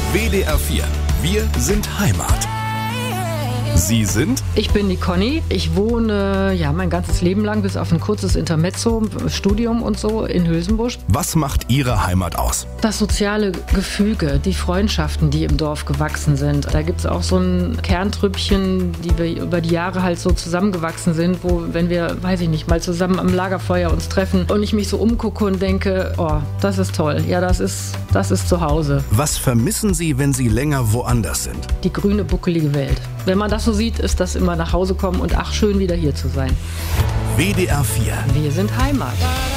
WDR 4. Wir sind Heimat. Sie sind? Ich bin die Conny. Ich wohne mein ganzes Leben lang, bis auf ein kurzes Intermezzo, Studium und so, in Hülsenbusch. Was macht Ihre Heimat aus? Das soziale Gefüge, die Freundschaften, die im Dorf gewachsen sind. Da gibt es auch so ein Kerntrüppchen, die wir über die Jahre halt so zusammengewachsen sind, wo, wenn wir, mal zusammen am Lagerfeuer uns treffen und ich mich so umgucke und denke, oh, das ist toll. Ja, das ist zu Hause. Was vermissen Sie, wenn Sie länger woanders sind? Die grüne, buckelige Welt. Wenn man das so sieht, ist das immer nach Hause kommen und ach, schön wieder hier zu sein. WDR 4. Wir sind Heimat.